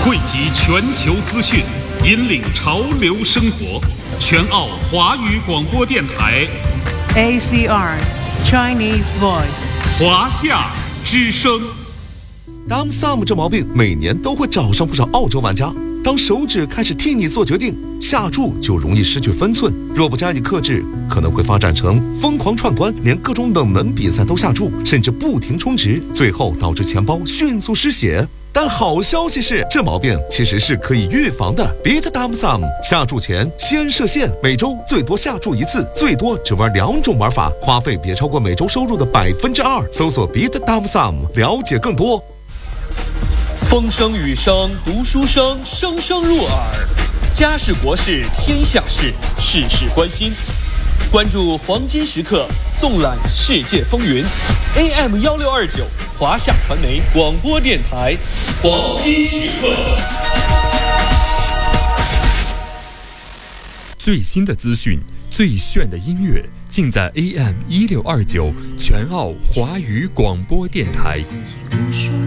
汇集全球资讯，引领潮流生活。全澳华语广播电台 ACR Chinese Voice 华夏之声。 Dam Sum 这毛病每年都会找上不少澳洲玩家。当手指开始替你做决定，下注就容易失去分寸。若不加以克制，可能会发展成疯狂串关，连各种冷门比赛都下注，甚至不停充值，最后导致钱包迅速失血。但好消息是，这毛病其实是可以预防的。Beat Dam Sum 下注前先设限，每周最多下注一次，最多只玩2种玩法，花费别超过每周收入的2%。搜索 Beat Dam Sum 了解更多。 风声雨声读书声，声声入耳。家事国事天下事，事事关心。关注黄金时刻，纵览世界风云。AM1629华夏传媒广播电台，黄金时刻。 最新的资讯，最炫的音乐，尽在 AM1629全澳华语广播电台。